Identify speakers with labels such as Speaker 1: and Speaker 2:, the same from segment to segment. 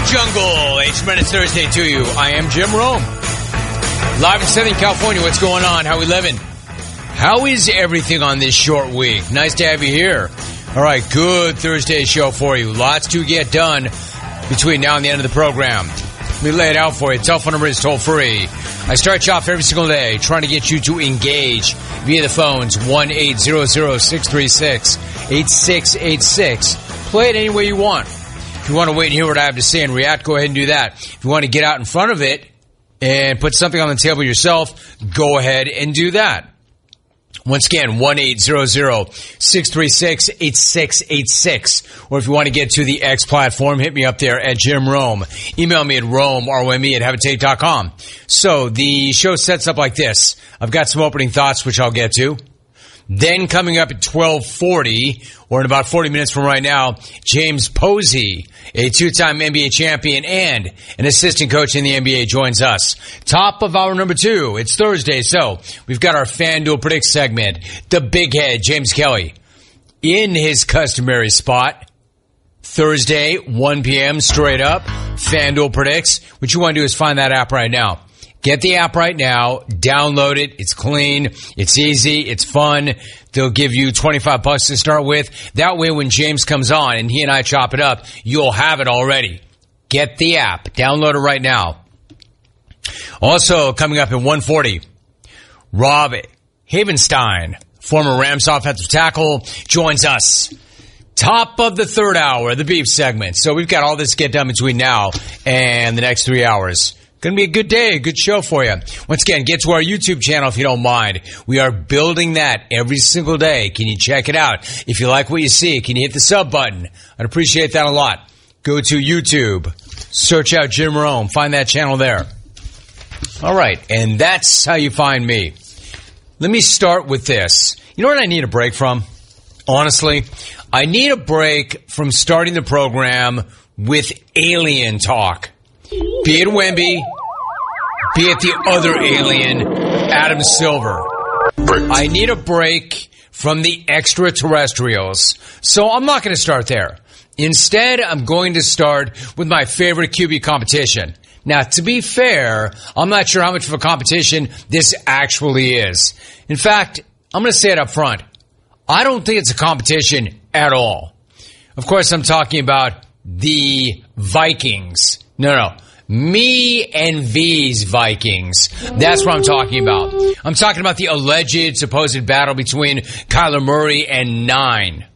Speaker 1: Jungle. 8 minutes Thursday to you. I am Jim Rome. Live in Southern California. What's going on? How we living? How is everything on this short week? Nice to have you here. All right, good Thursday show for you. Lots to get done between now and the end of the program. Let me lay it out for you. Telephone number is toll free. I start you off every single day trying to get you to engage via the phones 1-800-636-8686. Play it any way you want. If you want to wait and hear what I have to say and react, go ahead and do that. If you want to get out in front of it and put something on the table yourself, go ahead and do that. Once again, 1-800-636-8686. Or if you want to get to the X platform, hit me up there at Jim Rome. Email me at Rome, R-O-M-E, @habitate.com. So the show sets up like this. I've got some opening thoughts, which I'll get to. Then coming up at 12:40, or in about 40 minutes from right now, James Posey, a two-time NBA champion and an assistant coach in the NBA, joins us. Top of hour number 2. It's Thursday, so we've got our FanDuel Predict segment. The big head, James Kelly, in his customary spot. Thursday, 1 p.m., straight up, FanDuel Predicts. What you want to do is find that app right now. Get the app right now. Download it. It's clean. It's easy. It's fun. They'll give you $25 to start with. That way, when James comes on and he and I chop it up, you'll have it already. Get the app. Download it right now. Also, coming up at 1:40, Rob Havenstein, former Rams offensive tackle, joins us. Top of the third hour, the beef segment. So we've got all this to get done between now and the next 3 hours. Going to be a good day, a good show for you. Once again, get to our YouTube channel if you don't mind. We are building that every single day. Can you check it out? If you like what you see, can you hit the sub button? I'd appreciate that a lot. Go to YouTube, search out Jim Rome, find that channel there. All right, and that's how you find me. Let me start with this. You know what I need a break from? Honestly, I need a break from starting the program with alien talk. Be it Wemby, be it the other alien, Adam Silver. I need a break from the extraterrestrials. So I'm not going to start there. Instead, I'm going to start with my favorite QB competition. Now, to be fair, I'm not sure how much of a competition this actually is. In fact, I'm going to say it up front. I don't think it's a competition at all. Of course, I'm talking about the Vikings. No. Me and V's Vikings. That's what I'm talking about. I'm talking about the alleged supposed battle between Kyler Murray and Nine,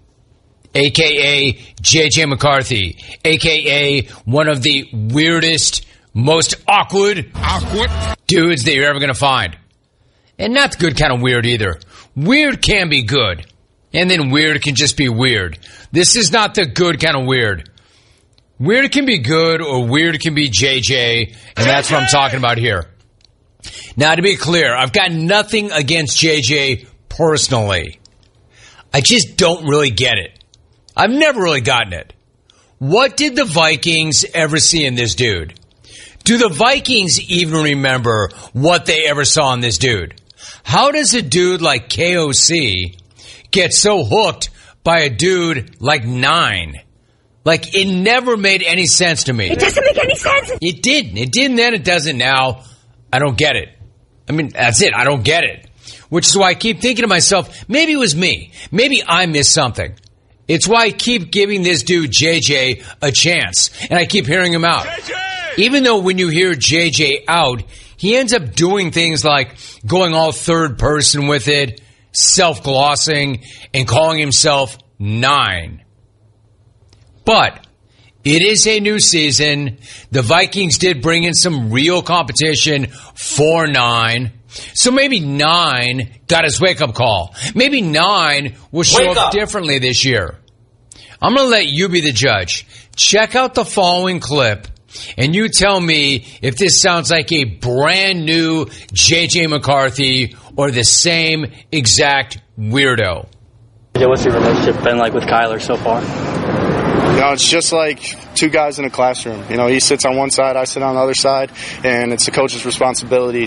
Speaker 1: a.k.a. J.J. McCarthy, a.k.a. one of the weirdest, most awkward dudes that you're ever going to find. And not the good kind of weird either. Weird can be good. And then weird can just be weird. This is not the good kind of weird. Weird can be good or weird can be JJ, and that's what I'm talking about here. Now, to be clear, I've got nothing against JJ personally. I just don't really get it. I've never really gotten it. What did the Vikings ever see in this dude? Do the Vikings even remember what they ever saw in this dude? How does a dude like KOC get so hooked by a dude like Nine? Like, it never made any sense to me.
Speaker 2: It doesn't make any sense.
Speaker 1: It didn't. It didn't then. It doesn't now. I don't get it. I mean, that's it. I don't get it. Which is why I keep thinking to myself, maybe it was me. Maybe I missed something. It's why I keep giving this dude, JJ, a chance. And I keep hearing him out. JJ! Even though when you hear JJ out, he ends up doing things like going all third person with it, self-glossing, and calling himself Nine. But it is a new season. The Vikings did bring in some real competition for Nine. So maybe Nine got his wake-up call. Maybe Nine will show up differently this year. I'm going to let you be the judge. Check out the following clip, and you tell me if this sounds like a brand new J.J. McCarthy or the same exact weirdo.
Speaker 3: What's your relationship been like with Kyler so far?
Speaker 4: You know, it's just like two guys in a classroom. You know, he sits on one side, I sit on the other side, and it's the coach's responsibility